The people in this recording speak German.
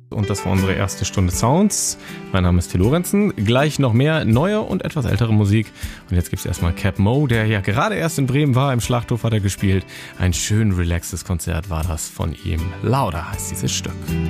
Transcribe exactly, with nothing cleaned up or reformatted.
Und das war unsere erste Stunde Sounds. Mein Name ist Till Lorenzen. Gleich noch mehr neue und etwas ältere Musik. Und jetzt gibt es erstmal Cap Mo, der ja gerade erst in Bremen war. Im Schlachthof hat er gespielt. Ein schön relaxtes Konzert war das von ihm. Lauder heißt dieses Stück.